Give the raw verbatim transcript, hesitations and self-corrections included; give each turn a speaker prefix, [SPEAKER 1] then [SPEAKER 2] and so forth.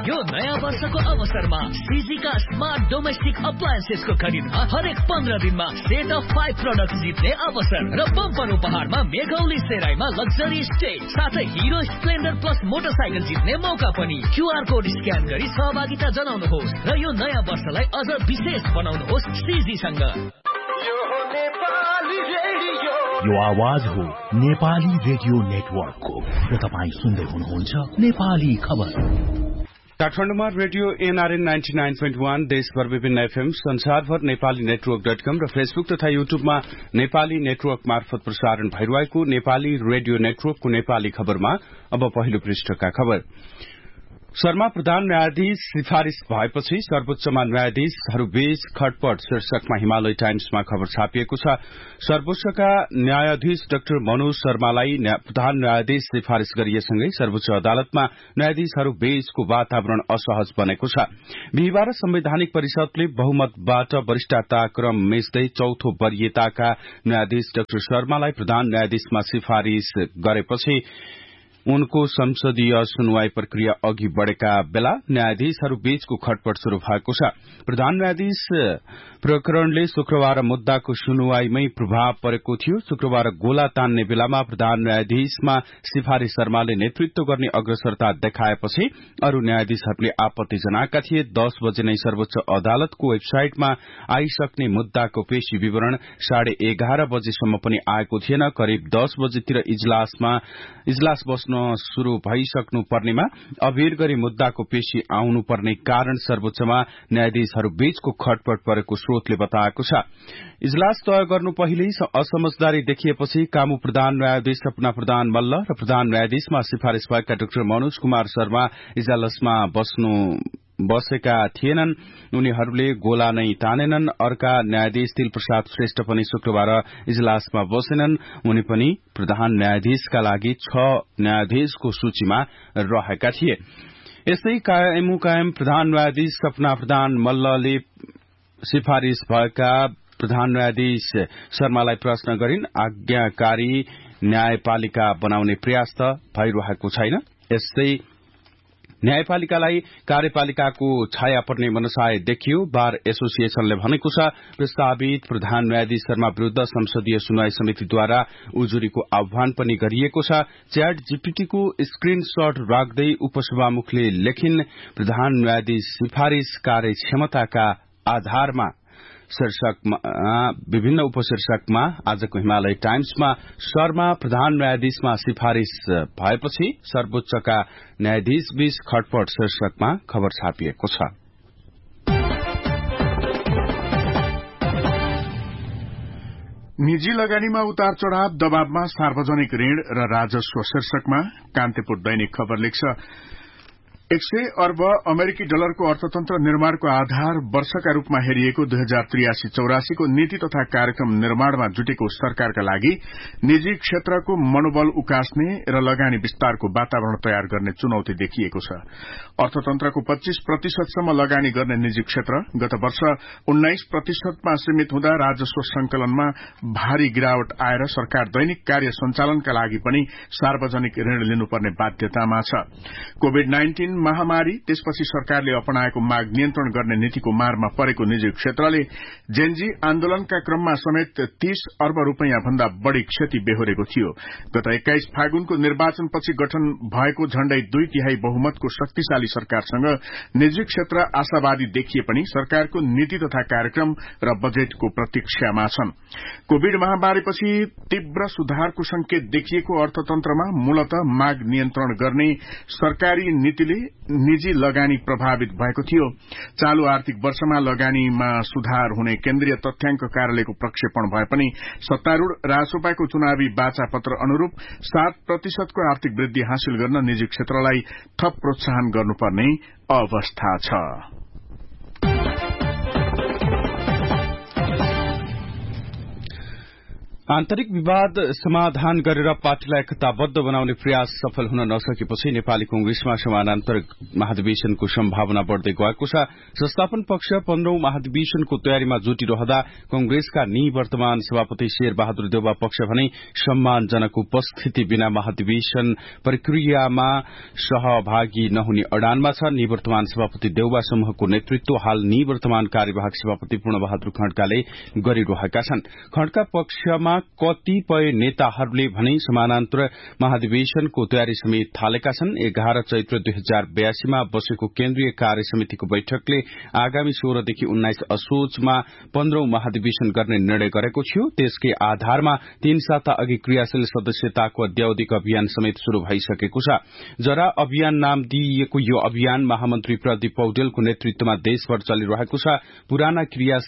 [SPEAKER 1] यो नयाँ वर्षको अवसरमा सीजीका स्मार्ट डोमेस्टिक अप्लायन्सेसको खरिदमा हरेक पन्ध्र दिनमा सेट अफ फाइभ प्रोडक्ट जित्ने अवसर र बम्पर उपहारमा मेघौली सेराईमा लग्जरी स्टे साथै हिरो स्प्लेन्डर प्लस मोटरसाइकल जित्ने मौका पनि। क्यूआर कोड स्क्यान गरी सहभागिता जनाउनुहोस् र यो नयाँ वर्षलाई अझ विशेष बनाउनुहोस् सीजीसँग।
[SPEAKER 2] यो आवाज हो नेपाली रेडियो नेटवर्कको र तपाईँ सुन्दै हुनुहुन्छ नेपाली खबर।
[SPEAKER 3] काठमाडौँमा radio NRN ninety nine point one, देशभर विभिन्न एफएम, संसारभर नेपाली नेटवर्क डट कम र फेसबुक तथा युट्युबमा नेपाली नेटवर्क मार्फत प्रसारण भइरहेको नेपाली रेडियो नेटवर्कको नेपाली खबरमा अब पहिलो पृष्ठका खबर। शर्मा प्रधान न्यायाधीश सिफारिश भएपछि सर्वोच्चमा न्यायाधीशहरूबीच खटपट शीर्षकमा हिमालय टाइम्समा खबर छापिएको छ। सर्वोच्चका न्यायाधीश डाक्टर मनोज शर्मालाई प्रधान न्यायाधीश सिफारिश गरिएसँगै सर्वोच्च अदालतमा न्यायाधीशहरूबीचको वातावरण असहज बनेको छ। बिहिबार संवैधानिक परिषदले बहुमतबाट वरिष्ठताक्रम मिच्दै चौथो वरियताका न्यायाधीश डाक्टर शर्मालाई प्रधान न्यायाधीशमा सिफारिश गरेपछि उनको संसदीय सुनवाई प्रक्रिया अघि बढ़ेका बेला न्यायाधीशहरू बीचको खटपट शुरू भएको छ। प्रधान न्यायाधीश प्रकरणले शुक्रबार मुद्दाको सुनवाईमै प्रभाव परेको थियो। शुक्रबार गोला तान्ने बेलामा प्रधान न्यायाधीशमा सिफारिश शर्माले नेतृत्व गर्ने अग्रसरता देखाएपछि अरू न्यायाधीशहरूले आपत्ति जनाएका थिए। दस बजे नै सर्वोच्च अदालतको वेबसाइटमा आइसक्ने मुद्दाको पेशी विवरण साढे एघार बजेसम्म पनि आएको थिएन। करिब दस बजेतिर इजलासमा इजलास बस्न शुरू भइसक्नु पर्नेमा अबेर गरी मुद्दाको पेशी आउनुपर्ने कारण सर्वोच्चमा न्यायाधीशहरू बीचको खटपट परेको स्रोतले बताएको छ। इजलास तय गर्नु पहिल्यै असमझदारी देखिएपछि कामु प्रधान न्यायाधीश सपना प्रधान मल्ल र प्रधान न्यायाधीशमा सिफारिश भएका डाक्टर मनोज कुमार शर्मा इजलासमा बस्नु बसेका थिएनन्। उनीहरूले गोला नै तानेनन्। अर्का न्यायाधीश तिल प्रसाद श्रेष्ठ पनि शुक्रबार इजलासमा बसेनन्। उनी पनि प्रधान न्यायाधीशका लागि छ न्यायाधीशको सूचीमा रहेका थिए। यस्तै कायमु कायम प्रधान न्यायाधीश सपना प्रधान मल्लले सिफारिश भएका प्रधान न्यायाधीश शर्मालाई प्रश्न गरिन्। आज्ञाकारी न्यायपालिका बनाउने प्रयास त भइरहेको छैन। यस्तै न्यायपालिकालाई कार्यपालिकाको छाया पर्ने मनसाय देखियो। बार एसोसिएशनले भनेको छ प्रस्तावित प्रधान न्यायाधीश शर्मा विरूद्ध संसदीय सुनवाई समितिद्वारा उजुरीको आह्वान पनि गरिएको छ। च्याट जीपीटीको स्क्रिनशट राख्दै उपसभामुखले लेखिन्, प्रधान न्यायाधीश सिफारिश कार्यक्षमताका आधारमा। शीर्षकमा विभिन्न उपशीर्षकमा आजको हिमालय टाइम्समा शर्मा प्रधान न्यायाधीशमा सिफारिश भएपछि सर्वोच्चका न्यायाधीशबीच खटपट शीर्षकमा खबर छापिएको छ।
[SPEAKER 4] निजी लगानीमा उतार चढ़ाव, दबावमा सार्वजनिक ऋण र राजस्व शीर्षकमा कान्तिपुर दैनिक खबर लेख्छ, एक सय अर्ब अमेरिकी डलरको अर्थतन्त्र निर्माणको आधार वर्षका रूपमा हेरिएको दुई हजार त्रियासी चौरासीको नीति तथा कार्यक्रम निर्माणमा जुटेको सरकारका लागि निजी क्षेत्रको मनोबल उकास्ने र लगानी विस्तारको वातावरण तयार गर्ने चुनौती देखिएको छ। अर्थतन्त्रको पच्चीस प्रतिशतसम्म लगानी गर्ने निजी क्षेत्र गत वर्ष उन्नाइस प्रतिशतमा सीमित हुँदा राजस्व संकलनमा भारी गिरावट आएर सरकार दैनिक कार्य सञ्चालनका लागि पनि सार्वजनिक ऋण लिनुपर्ने बाध्यतामा छ। कोविड नाइन्टीन महामारी त्यसपछि सरकारले अपनाएको माग नियन्त्रण गर्ने नीतिको मारमा परेको निजी क्षेत्रले जेनजी आन्दोलनका क्रममा समेत तीस अर्ब रूपियाँ भन्दा बढ़ी क्षति बेहोरेको थियो। गत एक्काइस फागुनको निर्वाचनपछि गठन भएको झण्डै दुई तिहाई बहुमतको शक्तिशाली सरकारसँग निजी क्षेत्र आशावादी देखिए पनि सरकारको नीति तथा कार्यक्रम र बजेटको प्रतीक्षामा छन्। कोविड महामारीपछि तीव्र सुधारको संकेत देखिएको अर्थतन्त्रमा मूलत माग नियन्त्रण गर्ने सरकारी नीतिले निजी लगानी प्रभावित भएको थियो। चालू आर्थिक वर्षमा लगानीमा सुधार हुने केन्द्रीय तथ्याङ्क कार्यालयको प्रक्षेपण भए पनि सत्तारूढ़ रासोपाको चुनावी बाचा पत्र अनुरूप सात प्रतिशतको आर्थिक वृद्धि हासिल गर्न निजी क्षेत्रलाई थप प्रोत्साहन गर्नुपर्ने अवस्था छ।
[SPEAKER 3] आन्तरिक विवाद समाधान गरेर पार्टीलाई एकताबद्ध बनाउने प्रयास सफल हुन नसकेपछि नेपाली कंग्रेसमा समानान्तर महाधिवेशनको सम्भावना बढ़दै गएको छ। संस्थापन पक्ष पन्ध्रौं महाधिवेशनको तयारीमा जुटिरहँदा कंग्रेसका निवर्तमान सभापति शेर बहादुर देउवा पक्ष भने सम्मानजनक उपस्थिति बिना महाधिवेशन प्रक्रियामा सहभागी नहुने अडानमा छ। निवर्तमान सभापति देउवा समूहको नेतृत्व हाल निवर्तमान कार्यवाहक सभापति पूर्णबहादुर खड्काले गरिरहेका छन्। खड्का पक्षमा कतिपय नेताहरूले भने समानान्तर महाधिवेशनको तयारी समेत थालेका छन्। एघार चैत्र दुई हजार बयासीमा बसेको केन्द्रीय कार्य समितिको बैठकले आगामी सोह्रदेखि उन्नाइस असोजमा पन्ध्रौं महाधिवेशन गर्ने निर्णय गरेको थियो। त्यसकै आधारमा तीन साता अघि क्रियाशील सदस्यताको अध्यावधिक अभियान समेत शुरू भइसकेको छ। जरा अभियान नाम दिइएको यो अभियान महामन्त्री प्रदीप पौडेलको नेतृत्वमा देशभर चलिरहेको छ। पुराना क्रिया